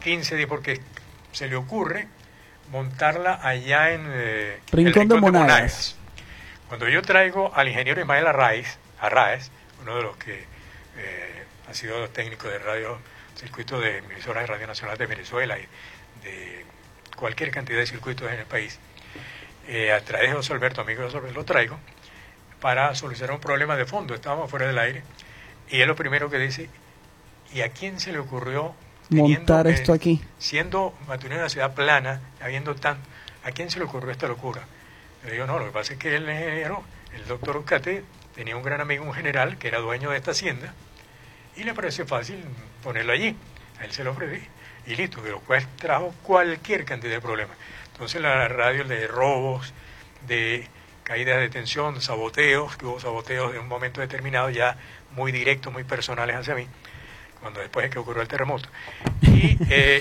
15 días, porque se le ocurre montarla allá en Rincón de Monagas. Cuando yo traigo al ingeniero Ismael Arraez, uno de los que ha sido técnico de radio, circuito de emisoras de Radio Nacional de Venezuela y de cualquier cantidad de circuitos en el país, a través de José Alberto, amigo de José Alberto, lo traigo para solucionar un problema de fondo. Estábamos fuera del aire y es lo primero que dice: ¿y a quién se le ocurrió montar esto aquí? Siendo Maturín una ciudad plana, habiendo tanto, ¿a quién se le ocurrió esta locura? Le digo, no, lo que pasa es que el ingeniero, el doctor Oscate, tenía un gran amigo, un general, que era dueño de esta hacienda, y le pareció fácil ponerlo allí. A él se lo ofrecí, y listo, que lo cual trajo cualquier cantidad de problemas. Entonces la radio de robos, de caídas de tensión, saboteos, que hubo saboteos en un momento determinado, ya muy directos, muy personales hacia mí, cuando después de que ocurrió el terremoto, y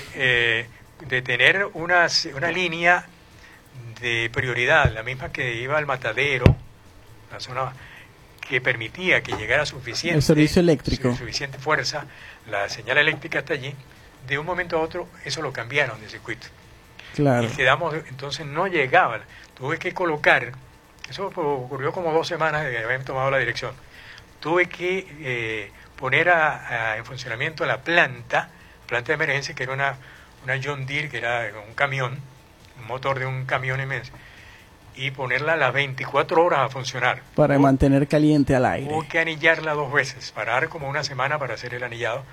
de tener una línea de prioridad, la misma que iba al Matadero, la zona que permitía que llegara suficiente, el servicio eléctrico, suficiente fuerza, la señal eléctrica hasta allí. De un momento a otro eso lo cambiaron de circuito. Claro. Y quedamos, entonces no llegaba, tuve que colocar, eso ocurrió como 2 semanas de que habían tomado la dirección, tuve que poner en funcionamiento la planta de emergencia, que era una John Deere, que era un camión, un motor de un camión inmenso, y ponerla a las 24 horas a funcionar. Para mantener caliente al aire. Hubo que anillarla 2 veces, parar como una semana para hacer el anillado,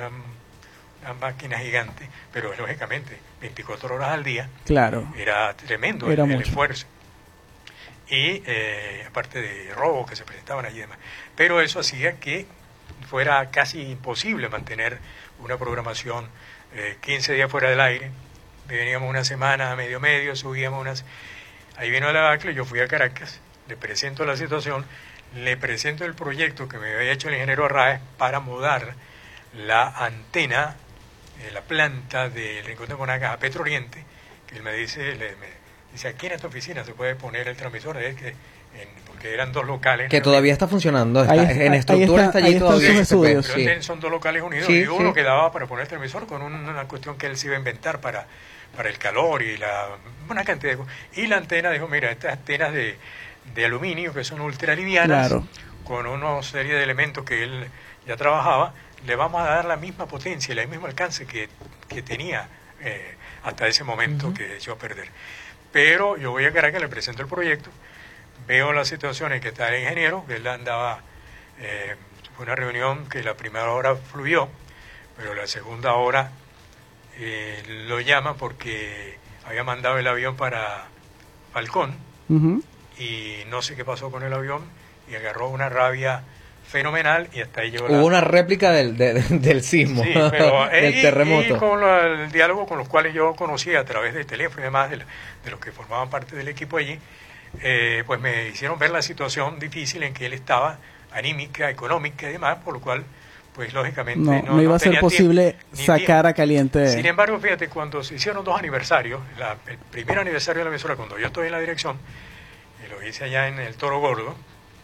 una máquina gigante, pero lógicamente 24 horas al día. Claro. Era tremendo era el esfuerzo. Y aparte de robos que se presentaban allí y demás. Pero eso hacía que fuera casi imposible mantener una programación 15 días fuera del aire. Veníamos una semana, medio, subíamos Ahí vino la debacle, yo fui a Caracas, le presento la situación, le presento el proyecto que me había hecho el ingeniero Arraez para mudar la antena, la planta del Rincón de Monagas a Petro Oriente, que él me dice, aquí en esta oficina se puede poner el transmisor, porque eran 2 locales. Que todavía está funcionando, en estructura está allí todavía. Pero son 2 locales unidos, y uno quedaba para poner el transmisor con una cuestión que él se iba a inventar para el calor y una cantidad de cosas. Y la antena dijo, mira, estas antenas de aluminio que son ultralivianas, claro, con una serie de elementos que él ya trabajaba, le vamos a dar la misma potencia y el mismo alcance que tenía hasta ese momento que echó a perder. Pero yo voy a Caracas, le presento el proyecto, veo la situación en que está el ingeniero, que él andaba, fue una reunión que la primera hora fluyó, pero la segunda hora lo llama porque había mandado el avión para Falcón, y no sé qué pasó con el avión, y agarró una rabia fenomenal, y hasta ahí llegó. Hubo una réplica del sismo, sí, pero, del terremoto. Y con el diálogo con los cuales yo conocí a través del teléfono y demás, de los que formaban parte del equipo allí, pues me hicieron ver la situación difícil en que él estaba, anímica, económica y demás, por lo cual, pues lógicamente no iba a ser posible sacar a caliente. Sin embargo, fíjate, cuando se hicieron 2 aniversarios, el primer aniversario de la emisora, cuando yo estoy en la dirección, lo hice allá en el Toro Gordo,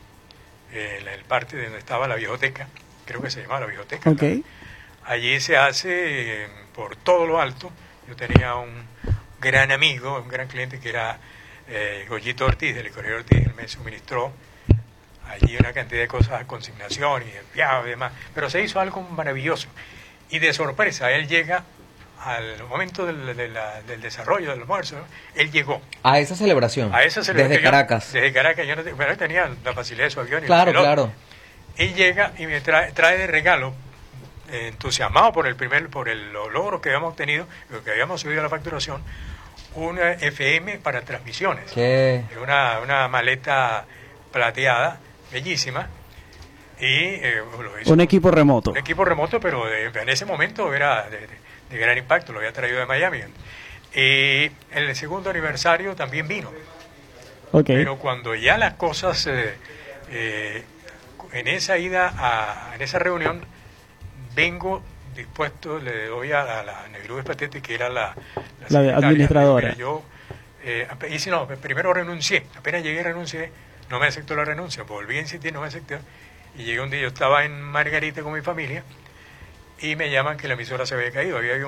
en el parte donde estaba la Viejoteca, creo que se llamaba la Viejoteca. Okay. Allí se hace por todo lo alto. Yo tenía un gran amigo, un gran cliente que era Goyito Ortiz, del Correo Ortiz. Él me suministró allí una cantidad de cosas, consignación y enviado y demás, pero se hizo algo maravilloso, y de sorpresa él llega al momento del desarrollo del almuerzo, él llegó a esa celebración, desde Caracas. Desde Caracas, yo no tenía la facilidad de su avión. Claro. Él llega y me trae de regalo, entusiasmado por el logro que habíamos obtenido, lo que habíamos subido a la facturación, una FM para transmisiones. ¿Qué? Una maleta plateada, bellísima, y un equipo remoto. Un equipo remoto, pero en ese momento era de gran impacto, lo había traído de Miami. El segundo aniversario también vino. Okay. Pero cuando ya las cosas, en esa ida, en esa reunión, vengo dispuesto, le doy a la Negrú Patete, que era la administradora. Yo, primero renuncié, apenas llegué renuncié, no me aceptó la renuncia, volví a insistir, no me aceptó, y llegué un día, yo estaba en Margarita con mi familia, y me llaman que la emisora se había caído, había